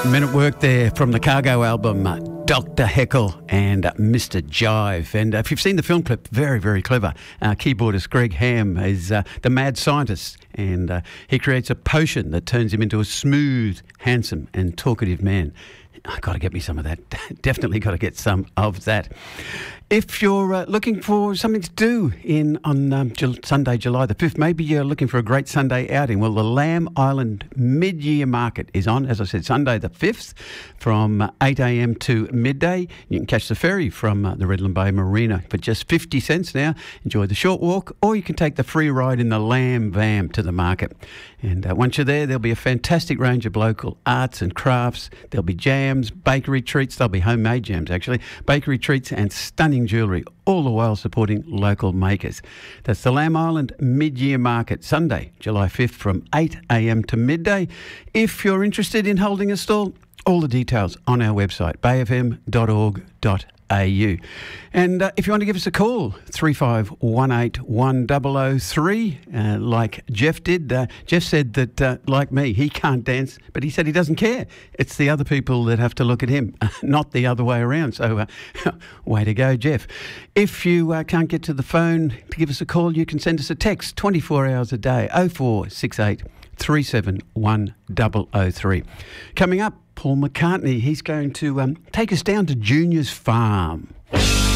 Men at Work there from the Cargo album, Dr. Heckle and Mr. Jive. And if you've seen the film clip, very, very clever. Keyboardist Greg Ham is the mad scientist, and he creates a potion that turns him into a smooth, handsome and talkative man. I've got to get me some of that. Definitely got to get some of that. If you're looking for something to do on Sunday, July the 5th, maybe you're looking for a great Sunday outing. Well, the Lamb Island Mid-Year Market is on, as I said, Sunday the 5th from 8 a.m. to midday. You can catch the ferry from the Redland Bay Marina for just 50 cents now. Enjoy the short walk, or you can take the free ride in the Lamb Vam to the market. And once you're there, there'll be a fantastic range of local arts and crafts. There'll be jams, bakery treats. There'll be homemade jams, actually. Bakery treats and stunning jewellery, all the while supporting local makers. That's the Lamb Island Mid-Year Market, Sunday, July 5th from 8 a.m. to midday. If you're interested in holding a stall, all the details on our website, bayfm.org.au. And if you want to give us a call, 3518 1003, like Jeff did. Jeff said that, like me, he can't dance, but he said he doesn't care. It's the other people that have to look at him, not the other way around. So, way to go, Jeff. If you can't get to the phone to give us a call, you can send us a text 24 hours a day, 0468 371 003. Coming up, Paul McCartney. He's going to take us down to Junior's farm.